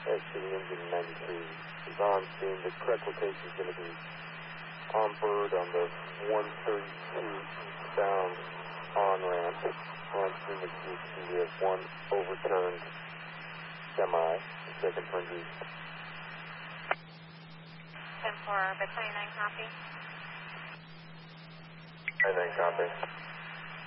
City engine 93 is on scene. The correct location is going to be on bird on the 132 bound on-ramp. On scene with QC, we have one overturned semi, the second turned east. 10-4, bit 29 copy. 29 copy.